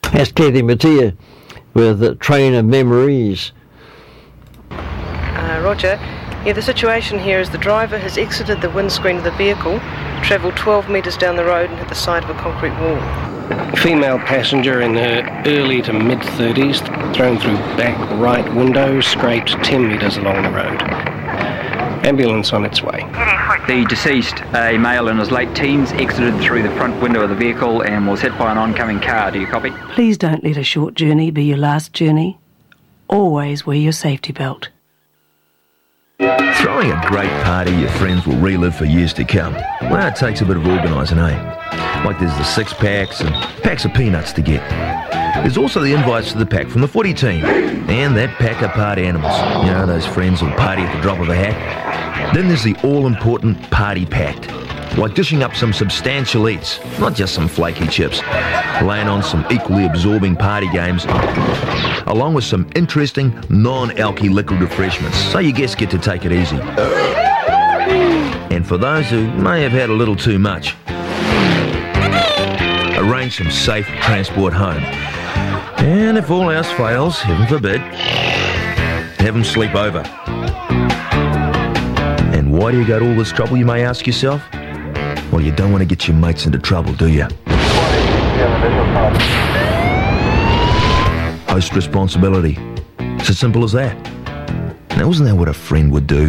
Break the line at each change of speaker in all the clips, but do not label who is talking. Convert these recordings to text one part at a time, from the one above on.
That's Kathy Mattia with Train of Memories.
Roger. Yeah, the situation here is the driver has exited the windscreen of the vehicle, travelled 12 metres down the road and hit the side of a concrete wall.
Female passenger in her early to mid-30s, thrown through back right window, scraped 10 metres along the road. Ambulance on its way.
The deceased, a male in his late teens, exited through the front window of the vehicle and was hit by an oncoming car. Do you copy?
Please don't let a short journey be your last journey. Always wear your safety belt.
Throwing a great party your friends will relive for years to come. Well, it takes a bit of organising, Like there's the 6-packs and packs of peanuts to get. There's also the invites to the pack from the footy team and that pack of party animals. You know, those friends who'll party at the drop of a hat. Then there's the all-important party pact. Like dishing up some substantial eats, not just some flaky chips. Laying on some equally absorbing party games, along with some interesting non-alky liquid refreshments, so your guests get to take it easy. And for those who may have had a little too much, arrange some safe transport home. And if all else fails, heaven forbid, have them sleep over. And why do you go to all this trouble, you may ask yourself? Well, you don't want to get your mates into trouble, do you? Host responsibility. It's as simple as that. Now, isn't that what a friend would do?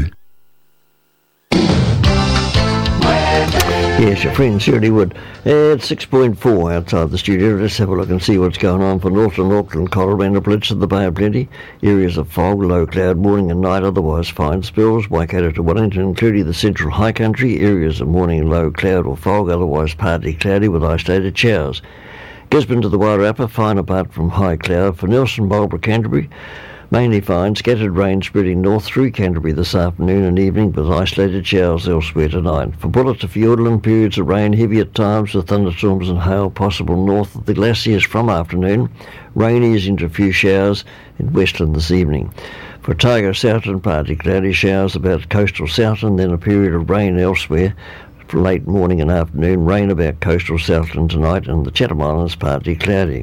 Yes, your friend certainly would. It's 6.4 outside the studio. Let's have a look and see what's going on for Northern Auckland, Colorado, Blitz at the Bay of Plenty. Areas of fog, low cloud, morning and night, otherwise fine spells. Waikato to Wellington, including the central high country. Areas of morning and low cloud or fog, otherwise partly cloudy with isolated showers. Gisborne to the Wairarapa, fine apart from high cloud. For Nelson, Marlborough, Canterbury, mainly fine, scattered rain spreading north through Canterbury this afternoon and evening with isolated showers elsewhere tonight. For Bulla to Fiordland, periods of rain, heavy at times with thunderstorms and hail possible north of the glaciers from afternoon. Rain easing to a few showers in Westland this evening. For Otago, Southland, partly cloudy, showers about coastal Southland, then a period of rain elsewhere. For late morning and afternoon, rain about coastal Southland tonight, and the Chatham Islands partly cloudy.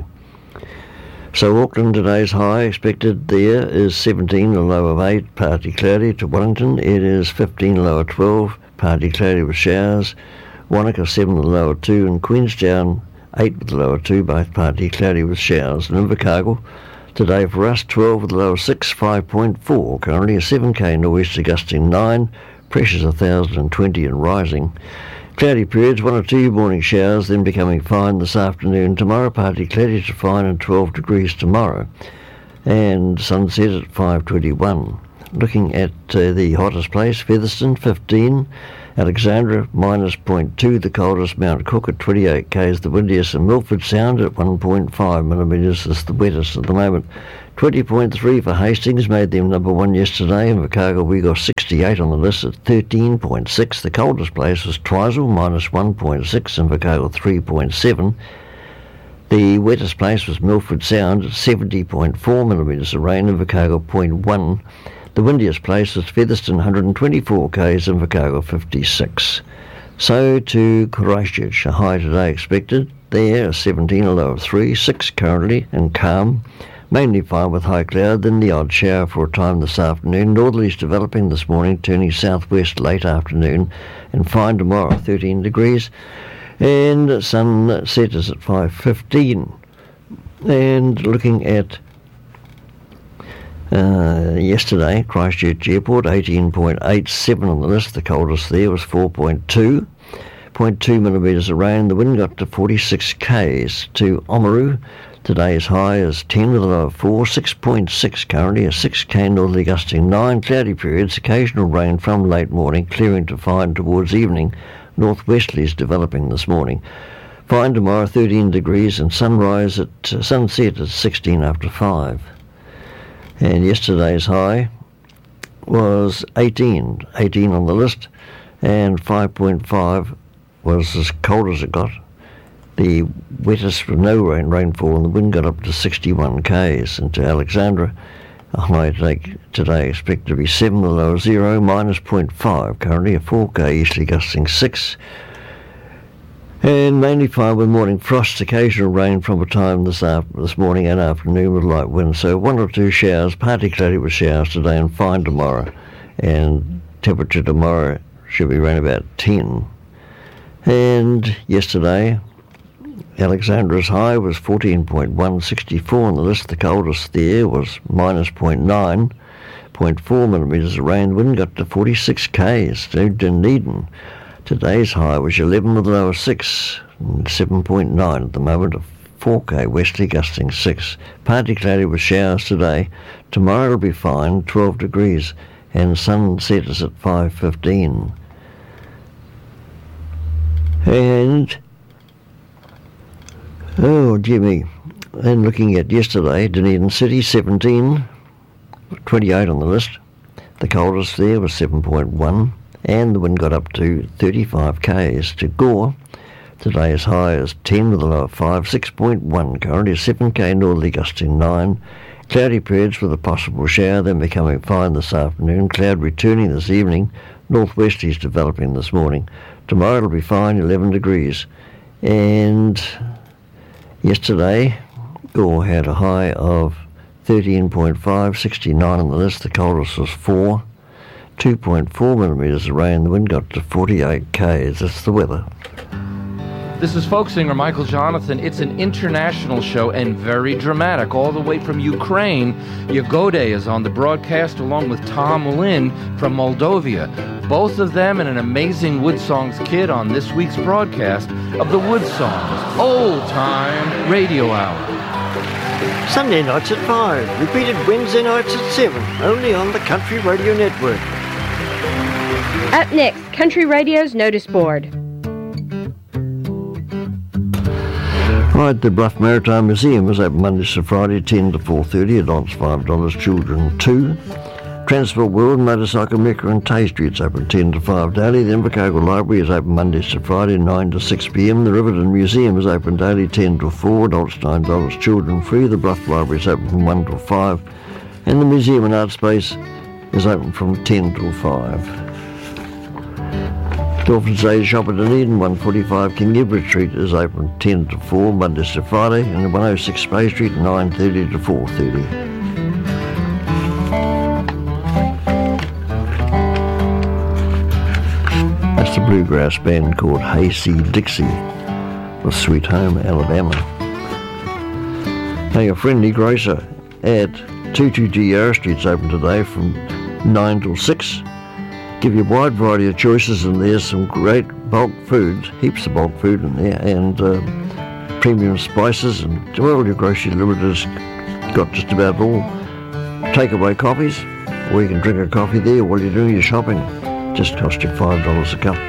So Auckland, today's high expected there is 17, a low of 8, partly cloudy. To Wellington, it is 15, a low of 12, partly cloudy with showers. Wanaka, 7, a low of 2, and Queenstown, 8 with a low of 2, both partly cloudy with showers. And Invercargill, today for us, 12 with a low of 6, 5.4, currently a 7k nor'easter gusting 9, pressures 1,020 and rising. Cloudy periods, 1 or 2 morning showers, then becoming fine this afternoon. Tomorrow, partly cloudy to fine and 12 degrees tomorrow. And sunset at 5:21. Looking at the hottest place, Featherston, 15. Alexandra, minus 0.2. The coldest, Mount Cook at 28 k's the windiest. And Milford Sound at 1.5 millimetres is the wettest at the moment. 20.3 for Hastings, made them number 1 yesterday. In Invercargill, we got 68 on the list at 13.6. The coldest place was Twizel, minus 1.6. Invercargill, 3.7. The wettest place was Milford Sound at 70.4 millimetres of rain. Invercargill, 0.1. The windiest place was Featherston, 124 k's. Invercargill, 56. So to Christchurch, a high today expected. There, 17, a low of 3, 6 currently, and calm. Mainly fine with high cloud, then the odd shower for a time this afternoon. Northerlies developing this morning, turning southwest late afternoon, and fine tomorrow, 13 degrees. And sunset is at 5:15. And looking at yesterday, Christchurch Airport, 18.87 on the list. The coldest there was 4.2. 0.2 millimetres of rain. The wind got to 46 k's. To Oamaru, today's high is 10 with a low of 4, 6.6 currently, a 6k northerly gusting 9, cloudy periods, occasional rain from late morning, clearing to fine towards evening, northwesterlies developing this morning. Fine tomorrow, 13 degrees, and sunset at 16 after 5. And yesterday's high was 18 on the list, and 5.5 was as cold as it got. The wettest with no rainfall, and the wind got up to 61 k's. And to Alexandra, a high today expected to be 7 with a low of 0, minus 0.5 currently, a 4k easterly gusting 6. And mainly fine with morning frost, occasional rain from a time this morning and afternoon with light winds. So 1 or 2 showers, partly cloudy with showers today and fine tomorrow. And temperature tomorrow should be around about 10. And yesterday, Alexandra's high was 14.164 on the list. The coldest there was minus 0.4 millimetres of rain. The wind got to 46 k's to Dunedin. Today's high was 11 with a low of 6, 7.9 at the moment, a 4k westerly gusting 6. Partly cloudy with showers today. Tomorrow will be fine, 12 degrees, and sunset is at 5:15. And, oh Jimmy, and looking at yesterday, Dunedin City 17, 28 on the list. The coldest there was 7.1. And the wind got up to 35 k's to Gore. Today's high is 10 with a low of 5, 6.1 currently, 7k northerly gusting 9. Cloudy periods with a possible shower, then becoming fine this afternoon. Cloud returning this evening. Northwesterlies developing this morning. Tomorrow it'll be fine, 11 degrees. And yesterday, Gore had a high of 13.5, 69 on the list. The coldest was 4. 2.4 millimetres of rain. The wind got to 48 k's. That's the weather.
This is folk singer Michael Jonathan. It's an international show and very dramatic. All the way from Ukraine, Yagode is on the broadcast along with Tom Lynn from Moldova. Both of them and an amazing Wood Songs kid on this week's broadcast of the Wood Songs Old Time Radio Hour.
Sunday nights at 5, repeated Wednesday nights at 7, only on the Country Radio Network.
Up next, Country Radio's Notice Board.
Right, the Bluff Maritime Museum is open Mondays to Friday, 10 to 4:30, adults $5, children 2. Transport World, Motorcycle Mecca and Tay Street's open 10 to 5 daily. The Invercargill Library is open Mondays to Friday, 9 to 6 p.m. The Riverton Museum is open daily, 10 to 4, adults $9, children free. The Bluff Library is open from 1 to 5. And the Museum and Art Space is open from 10 to 5. Dolphin's Day Shop at Dunedin, 145 King Edward Street is open 10 to 4, Mondays to Friday, and 106 Spey Street, 9:30 to 4:30. That's the bluegrass band called Hayseed Dixie with Sweet Home, Alabama. Now your friendly grocer at 22 Yarra Street's open today from 9 till 6. Give you a wide variety of choices, and there's some great bulk food, heaps of bulk food in there, and premium spices, and well, your grocery limited's got just about all. Takeaway coffees, or you can drink a coffee there while you're doing your shopping. Just cost you $5 a cup.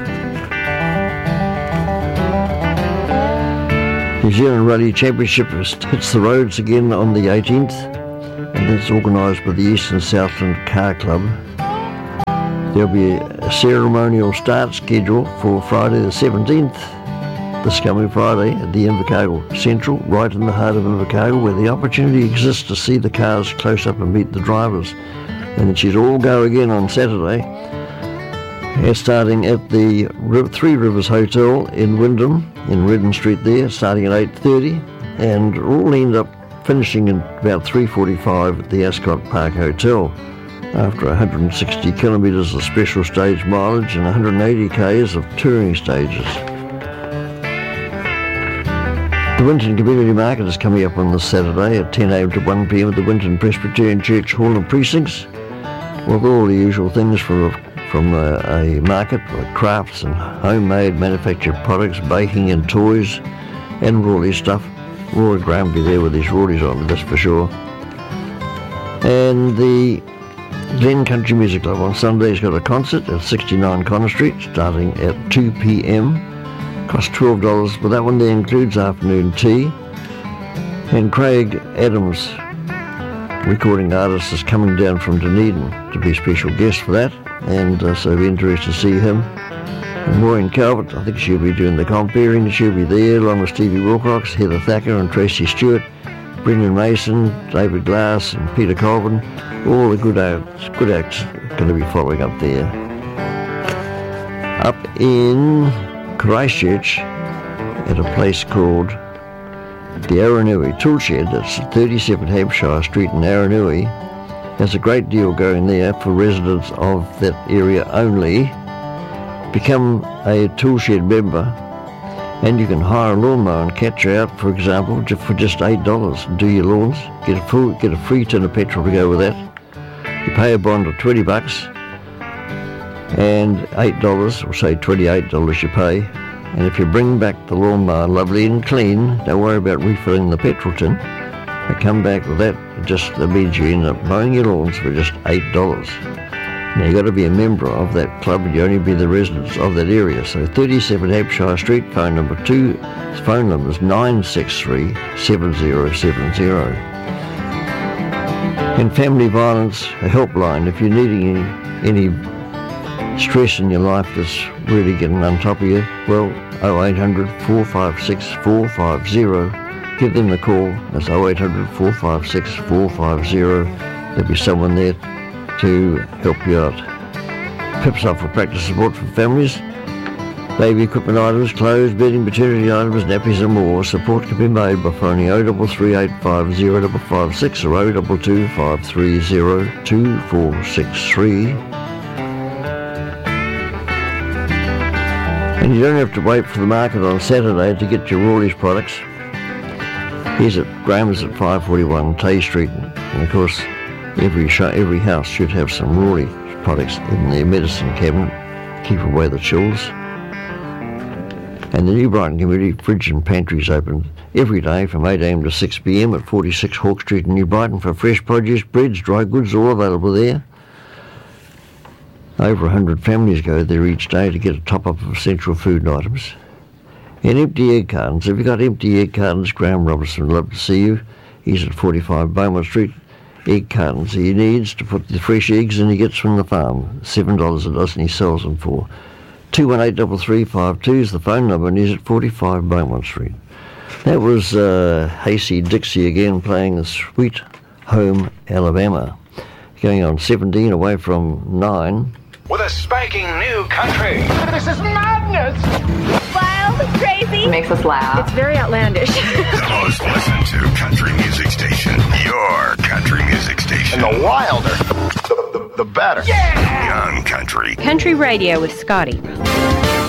New Zealand Rally Championship hits the roads again on the 18th, and it's organised by the Eastern Southland Car Club. There'll be a ceremonial start schedule for Friday the 17th, this coming Friday, at the Invercargill Central, right in the heart of Invercargill, where the opportunity exists to see the cars close up and meet the drivers. And it should all go again on Saturday, starting at the Three Rivers Hotel in Wyndham, in Redden Street there, starting at 8:30, and all end up finishing at about 3:45 at the Ascot Park Hotel. After 160 kilometres of special stage mileage and 180 k's of touring stages. The Winton Community Market is coming up on this Saturday at 10 a.m. to 1 p.m. at the Winton Presbyterian Church Hall and Precincts, with all the usual things from a market for crafts and homemade manufactured products, baking and toys, and Rawley stuff. Rory Graham will be there with his Rawleys on, that's for sure. And the Glen Country Music Club on Sunday's got a concert at 69 Connor Street starting at 2 p.m. Costs $12, but that one there includes afternoon tea. And Craig Adams, recording artist, is coming down from Dunedin to be a special guest for that, and so it'll be interesting to see him. And Maureen Calvert, I think she'll be doing the comparing, she'll be there along with Stevie Wilcox, Heather Thacker and Tracy Stewart, Brendan Mason, David Glass and Peter Colvin. All the good acts going to be following up there. Up in Christchurch, at a place called the Aranui Toolshed. That's 37 Hampshire Street in Aranui. There's a great deal going there for residents of that area only. Become a Toolshed member and you can hire a lawnmower and catch out, for example, for just $8 and do your lawns. Get a free tin of petrol to go with that. You pay a bond of $20 and $8, or say $28 you pay. And if you bring back the lawnmower lovely and clean, don't worry about refilling the petrol tin. They come back with that, that means you end up mowing your lawns for just $8. Now you've got to be a member of that club and you only be the residents of that area. So 37 Hampshire Street, phone number is 963-7070. And family violence, a helpline. If you're needing any stress in your life that's really getting on top of you, well, 0800 456 450. Give them a call. That's 0800 456 450. There'll be someone there to help you out. PIP's offer practice support for families. Baby equipment items, clothes, bedding, maternity items, nappies and more. Support can be made by phoning 0338 50556 or 022 530 2463. And you don't have to wait for the market on Saturday to get your Rawley's products. Here's at Graham's at 541 Tay Street. And of course, every house should have some Rawley products in their medicine cabinet. Keep away the chills. And the New Brighton Community Fridge and Pantry is open every day from 8 a.m. to 6 p.m. at 46 Hawke Street in New Brighton for fresh produce, breads, dry goods, all available there. Over 100 families go there each day to get a top-up of essential food items. And empty egg cartons. If you've got empty egg cartons, Graham Robertson would love to see you. He's at 45 Beaumont Street. Egg cartons he needs to put the fresh eggs in he gets from the farm. $7 a dozen he sells them for. 218-3352 is the phone number and he's at 45 Beaumont Street. That was Hasty Dixie again playing the Sweet Home Alabama. Going on 17 away from 9.
With a spanking new country. This is madness!
Wild, crazy.
It makes us laugh.
It's very outlandish.
The most listened to country music station. Your country music station. And the wilder, the better. Yeah! Young Country.
Country Radio with Scotty.